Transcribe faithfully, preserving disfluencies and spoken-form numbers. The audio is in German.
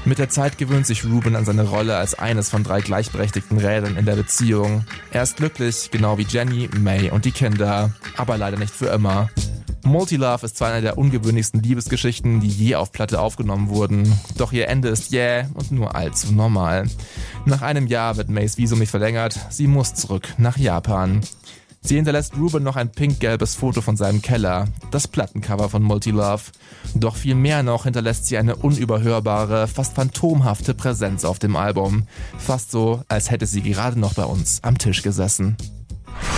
Mit der Zeit gewöhnt sich Ruben an seine Rolle als eines von drei gleichberechtigten Rädern in der Beziehung. Er ist glücklich, genau wie Jenny, May und die Kinder, aber leider nicht für immer. Multilove ist zwar eine der ungewöhnlichsten Liebesgeschichten, die je auf Platte aufgenommen wurden, doch ihr Ende ist jäh und nur allzu normal. Nach einem Jahr wird Mays Visum nicht verlängert, sie muss zurück nach Japan. Sie hinterlässt Ruben noch ein pink-gelbes Foto von seinem Keller, das Plattencover von Multilove. Doch viel mehr noch hinterlässt sie eine unüberhörbare, fast phantomhafte Präsenz auf dem Album. Fast so, als hätte sie gerade noch bei uns am Tisch gesessen.